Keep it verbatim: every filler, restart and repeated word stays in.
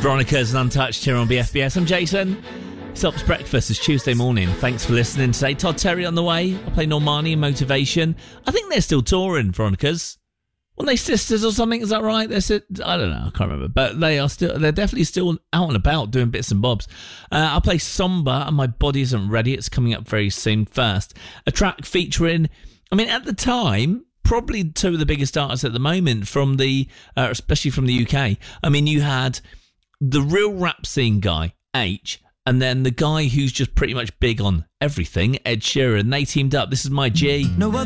Veronica's and Untouched here on B F B S. I'm Jason. Stops breakfast is Tuesday morning. Thanks for listening today. Todd Terry on the way. I play Normani and Motivation. I think they're still touring, Veronica's. Weren't they sisters or something? Is that right? They're si- I don't know. I can't remember. But they are still. They're definitely still out and about doing bits and bobs. Uh, I'll play Somber and My Body Isn't Ready. It's coming up very soon. First, a track featuring. I mean, at the time, probably two of the biggest artists at the moment from the, uh, especially from the U K. I mean, you had the real rap scene guy, H, and then the guy who's just pretty much big on everything, Ed Sheeran. They teamed up. This is My G. No